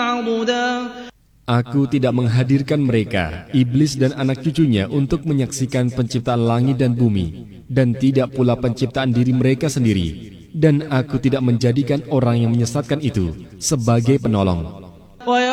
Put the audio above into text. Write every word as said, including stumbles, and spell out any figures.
عضدا. Aku tidak menghadirkan mereka, iblis dan anak cucunya untuk menyaksikan penciptaan langit dan bumi, dan tidak pula penciptaan diri mereka sendiri. Dan aku tidak menjadikan orang yang menyesatkan itu sebagai penolong.